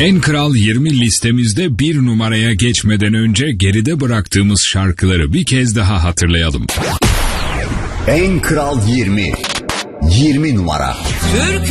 En Kral 20 listemizde bir numaraya geçmeden önce geride bıraktığımız şarkıları bir kez daha hatırlayalım. En Kral 20 numara. Türkü